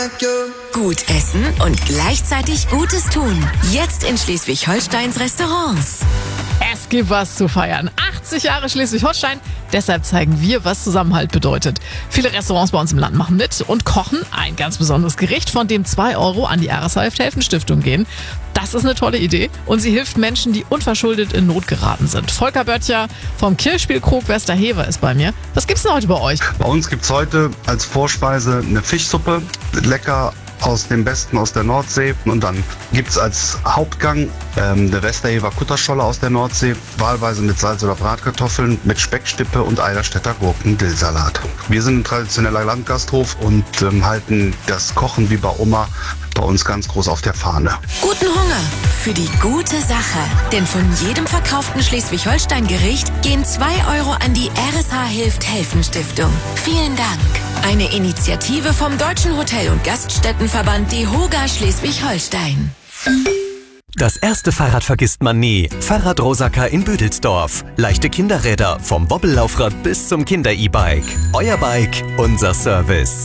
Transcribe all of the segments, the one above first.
Gut essen und gleichzeitig Gutes tun. Jetzt in Schleswig-Holsteins Restaurants. Es gibt was zu feiern. 80 Jahre Schleswig-Holstein. Deshalb zeigen wir, was Zusammenhalt bedeutet. Viele Restaurants bei uns im Land machen mit und kochen ein ganz besonderes Gericht, von dem 2 Euro an die RSA-Hilft-Helfen-Stiftung gehen. Das ist eine tolle Idee und sie hilft Menschen, die unverschuldet in Not geraten sind. Volker Böttcher vom Kirchspiel-Krug Westerhever ist bei mir. Was gibt's denn heute bei euch? Bei uns gibt's heute als Vorspeise eine Fischsuppe, lecker aus dem Besten aus der Nordsee. Und dann gibt's als Hauptgang eine Westerhever Kutterscholle aus der Nordsee, wahlweise mit Salz- oder Bratkartoffeln, mit Speckstippe und Eiderstädter Gurken-Dillsalat. Wir sind ein traditioneller Landgasthof und halten das Kochen wie bei Oma bei uns ganz groß auf der Fahne. Guten Hunger für die gute Sache. Denn von jedem verkauften Schleswig-Holstein-Gericht gehen 2 Euro an die RSA-Hilft-Helfen-Stiftung. Vielen Dank. Eine Initiative vom Deutschen Hotel- und Gaststättenverband DEHOGA Schleswig-Holstein. Das erste Fahrrad vergisst man nie. Fahrrad Rosacker in Büdelsdorf. Leichte Kinderräder, vom Wobbellaufrad bis zum Kinder-E-Bike. Euer Bike, unser Service.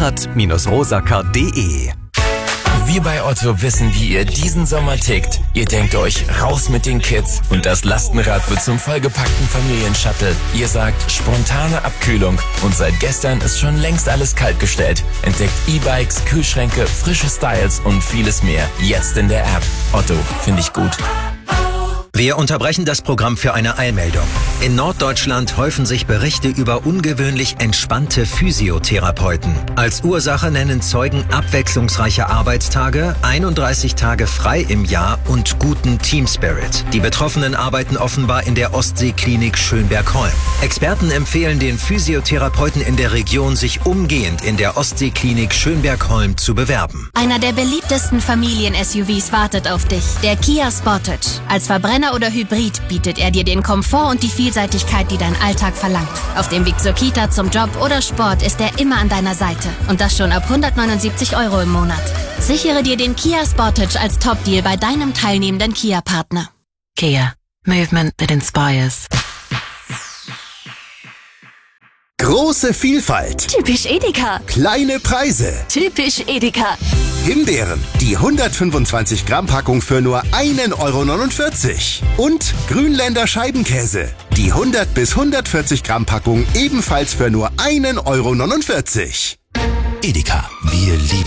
Fahrrad-rosacker.de. Wir bei Otto wissen, wie ihr diesen Sommer tickt. Ihr denkt euch, raus mit den Kids und das Lastenrad wird zum vollgepackten Familienshuttle. Ihr sagt, spontane Abkühlung und seit gestern ist schon längst alles kaltgestellt. Entdeckt E-Bikes, Kühlschränke, frische Styles und vieles mehr. Jetzt in der App. Otto, finde ich gut. Wir unterbrechen das Programm für eine Eilmeldung. In Norddeutschland häufen sich Berichte über ungewöhnlich entspannte Physiotherapeuten. Als Ursache nennen Zeugen abwechslungsreiche Arbeitstage, 31 Tage frei im Jahr und guten Teamspirit. Die Betroffenen arbeiten offenbar in der Ostseeklinik Schönberg-Holm. Experten empfehlen den Physiotherapeuten in der Region, sich umgehend in der Ostseeklinik Schönberg-Holm zu bewerben. Einer der beliebtesten Familien-SUVs wartet auf dich, der Kia Sportage. Als Verbrenner oder Hybrid bietet er dir den Komfort und die Vielseitigkeit, die dein Alltag verlangt. Auf dem Weg zur Kita, zum Job oder Sport ist er immer an deiner Seite. Und das schon ab 179 Euro im Monat. Sichere dir den Kia Sportage als Top-Deal bei deinem teilnehmenden Kia-Partner. Kia. Movement that inspires. Große Vielfalt. Typisch Edeka. Kleine Preise. Typisch Edeka. Himbeeren, die 125 Gramm Packung für nur 1,49 Euro. Und Grünländer Scheibenkäse, die 100 bis 140 Gramm Packung ebenfalls für nur 1,49 Euro. Edeka, wir lieben